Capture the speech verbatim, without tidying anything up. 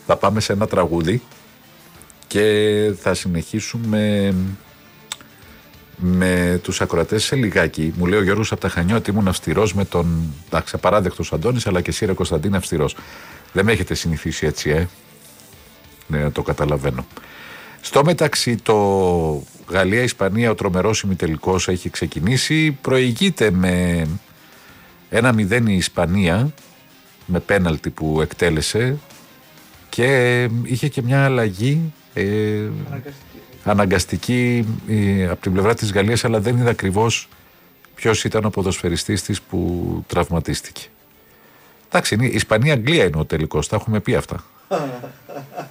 Θα πάμε σε ένα τραγούδι και θα συνεχίσουμε με τους ακροατές σε λιγάκι. Μου λέει ο Γιώργος από τα Χανιά ότι ήμουν αυστηρός με τον απαράδεκτος Αντώνης, αλλά και εσύ ρε Κωνσταντίνε αυστηρός. Δεν με έχετε συνηθίσει έτσι, ε. Ναι, το καταλαβαίνω. Στο μεταξύ, το Γαλλία-Ισπανία, ο τρομερός ημιτελικός έχει ξεκινήσει. Προηγείται με ένα μηδέν η Ισπανία, με πέναλτι που εκτέλεσε, και είχε και μια αλλαγή ε, αναγκαστική, αναγκαστική ε, από την πλευρά της Γαλλίας, αλλά δεν είδα ακριβώς ποιος ήταν ο ποδοσφαιριστής της που τραυματίστηκε. Εντάξει, η Ισπανία-Αγγλία είναι ο τελικός, τα έχουμε πει αυτά.